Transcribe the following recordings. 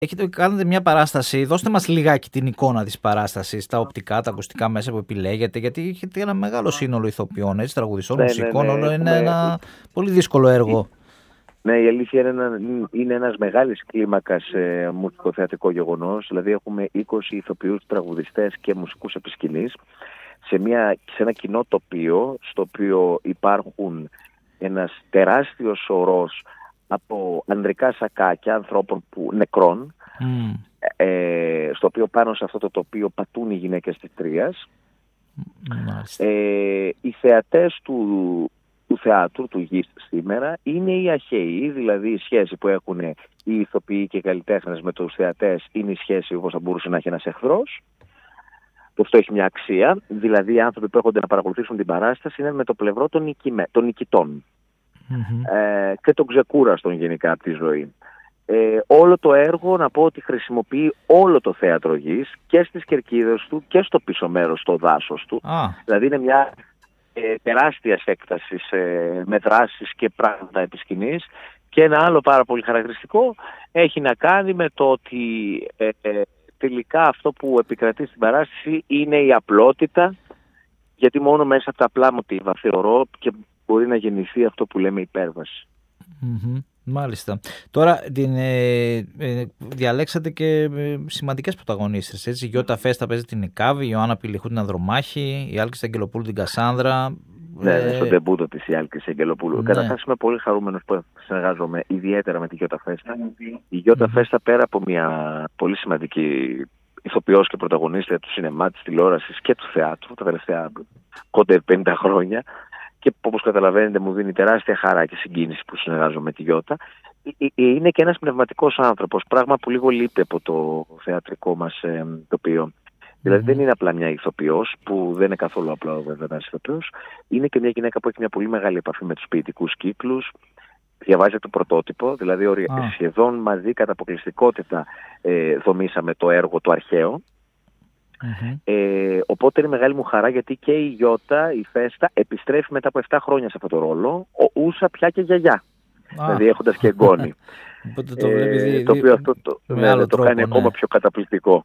Κάνετε μια παράσταση, δώστε μας λιγάκι την εικόνα της παράστασης, τα οπτικά, τα ακουστικά μέσα που επιλέγετε, γιατί έχετε ένα μεγάλο σύνολο ηθοποιών, έτσι, τραγουδιστών, μουσικών, όλο είναι ένα πολύ δύσκολο έργο. Ναι, η αλήθεια είναι ένας μεγάλης κλίμακας μουσικοθεατρικό γεγονός. Δηλαδή έχουμε 20 ηθοποιούς, τραγουδιστές και μουσικούς επισκηνής σε ένα κοινό τοπίο, στο οποίο υπάρχουν ένας τεράστιος σωρός από ανδρικά σακάκια ανθρώπων νεκρών, στο οποίο πάνω σε αυτό το τοπίο πατούν οι γυναίκες της Τρίας. Οι θεατές του θεάτρου, του γης σήμερα, είναι οι αχαίοι, δηλαδή η σχέση που έχουν οι ηθοποιοί και οι καλλιτέχνες με τους θεατές είναι η σχέση όπως θα μπορούσε να έχει ένας εχθρός. Αυτό έχει μια αξία, δηλαδή οι άνθρωποι που έρχονται να παρακολουθήσουν την παράσταση είναι με το πλευρό των νικητών και των ξεκούραστων γενικά από τη ζωή. Όλο το έργο, να πω ότι χρησιμοποιεί όλο το θέατρο γης και στις κερκίδες του και στο πίσω μέρος, στο δάσος του. Δηλαδή είναι μια τεράστια έκταση με δράσεις και πράγματα επί σκηνής. Και ένα άλλο πάρα πολύ χαρακτηριστικό έχει να κάνει με το ότι τελικά αυτό που επικρατεί στην παράσταση είναι η απλότητα, γιατί μόνο μέσα από τα απλά μοτίβα θεωρώ και μπορεί να γεννηθεί αυτό που λέμε υπέρβαση. Μάλιστα. Τώρα διαλέξατε και σημαντικές πρωταγωνίστες, έτσι. Η Γιώτα Φέστα παίζει την Νικάβη, η Ιωάννα Πηλιχού την Ανδρομάχη, η Άλκης Αγγελοπούλου την Κασάνδρα. Ναι, στο ντεμπούτο της η Άλκης Αγγελοπούλου. Καταρχάς είμαι πολύ χαρούμενος που συνεργάζομαι ιδιαίτερα με τη Γιώτα Φέστα. Η Γιώτα Φέστα, πέρα από μια πολύ σημαντική ηθοποιός και πρωταγωνίστρια του σινεμά, της τηλεόρασης και του θεάτρου τα τελευταία κοντά 50 χρόνια, και όπως καταλαβαίνετε μου δίνει τεράστια χαρά και συγκίνηση που συνεργάζομαι με τη Γιώτα, είναι και ένας πνευματικός άνθρωπος, πράγμα που λίγο λείπει από το θεατρικό μας τοπίο. Δηλαδή δεν είναι απλά μια ηθοποιός, που δεν είναι καθόλου απλά βέβαια ένας ηθοποιός, είναι και μια γυναίκα που έχει μια πολύ μεγάλη επαφή με τους ποιητικούς κύκλους, διαβάζει το πρωτότυπο, δηλαδή σχεδόν μαζί κατά αποκλειστικότητα δομήσαμε το έργο το αρχαίο. Οπότε είναι μεγάλη μου χαρά, γιατί και η Γιώτα, η Φέστα, επιστρέφει μετά από 7 χρόνια σε αυτό το ρόλο, ούσα πια και γιαγιά, δηλαδή έχοντας και εγγόνι. Το βλέπει, το οποίο αυτό το κάνει ακόμα πιο καταπληκτικό.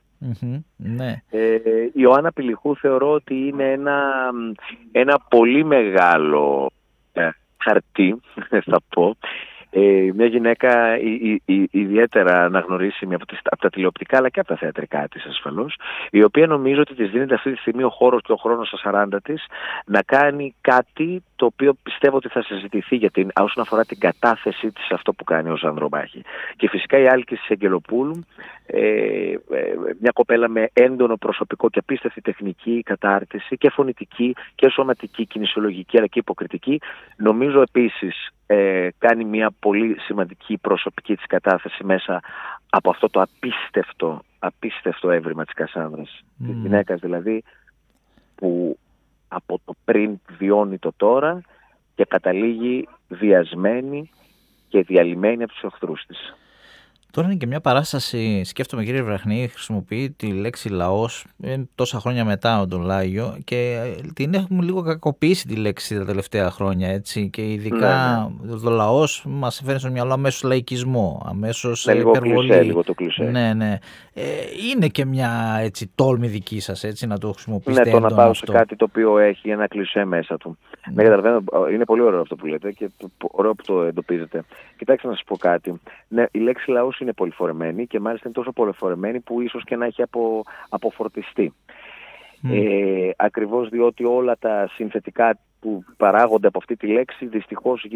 Η Ιωάννα Πηλιχού θεωρώ ότι είναι ένα πολύ μεγάλο χαρτί, θα πω. Μια γυναίκα ιδιαίτερα αναγνωρίσιμη από τα τηλεοπτικά αλλά και από τα θεατρικά της ασφαλώς, η οποία νομίζω ότι της δίνεται αυτή τη στιγμή ο χώρος και ο χρόνος στα 40 της να κάνει κάτι το οποίο πιστεύω ότι θα συζητηθεί όσον αφορά την κατάθεσή της σε αυτό που κάνει ως Ανδρομάχη. Και φυσικά η Άλκη Αγγελοπούλου, μια κοπέλα με έντονο προσωπικό και απίστευτη τεχνική κατάρτιση και φωνητική και σωματική, κινησιολογική αλλά και υποκριτική, νομίζω επίσης κάνει μια πολύ σημαντική προσωπική της κατάθεση μέσα από αυτό το απίστευτο έβριμα της Κασάνδρας. Της γυναίκας δηλαδή που από το πριν βιώνει το τώρα και καταλήγει βιασμένη και διαλυμένη από τους εχθρούς της. Τώρα είναι και μια παράσταση, σκέφτομαι κύριε Βραχνή, χρησιμοποιεί τη λέξη λαός τόσα χρόνια μετά τον Λάγιο και την έχουμε λίγο κακοποιήσει τη λέξη τα τελευταία χρόνια, έτσι, και ειδικά το λαός μας φέρνει στο μυαλό αμέσως λαϊκισμό, αμέσως υπερβολή. Λίγο το κλισέ. Ναι. Είναι και μια έτσι τόλμη δική σας, έτσι, να το χρησιμοποιήσετε έντονα. Ναι, το να πάω σε κάτι το οποίο έχει ένα κλισέ μέσα του. Ναι, καταλαβαίνω, είναι πολύ ωραίο αυτό που λέτε και ωραίο που το εντοπίζετε. Κοιτάξτε να σας πω κάτι. Ναι, η λέξη λαός είναι πολυφορεμένη και μάλιστα είναι τόσο πολυφορεμένη που ίσως και να έχει αποφορτιστεί. Ακριβώς διότι όλα τα συνθετικά που παράγονται από αυτή τη λέξη δυστυχώς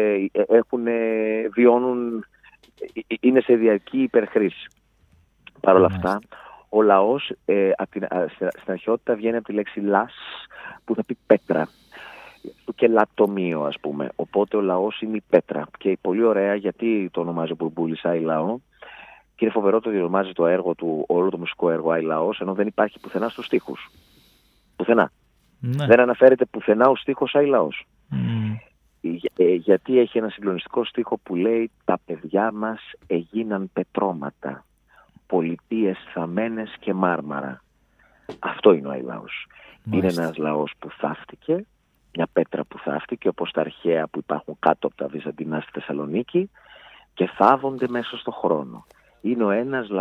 βιώνουν, είναι σε διαρκή υπερχρήση. Παρ' όλα αυτά, ο λαός στην αρχαιότητα βγαίνει από τη λέξη λας, που θα πει πέτρα και λατομείο, ας πούμε. Οπότε ο λαός είναι η πέτρα. Και πολύ ωραία, γιατί το ονομάζει ο Μπουρμπούλης Άι Λαό, και είναι φοβερό το ότι ονομάζει το έργο του, όλο το μουσικό έργο Άι Λαός, ενώ δεν υπάρχει πουθενά στους στίχους. Πουθενά. Δεν αναφέρεται πουθενά ο στίχος Άι Λαός. Γιατί έχει ένα συγκλονιστικό στίχο που λέει «Τα παιδιά μας έγιναν πετρώματα, πολιτείες θαμμένες και μάρμαρα». Αυτό είναι ο Άι Λαός. Είναι ένας λαός που θαύτηκε, μια πέτρα που θαύτηκε, όπως τα αρχαία που υπάρχουν κάτω από τα Βυζαντινά στη Θεσσαλονίκη, και θάβονται μέσα στο χρόνο. Είναι ο ένας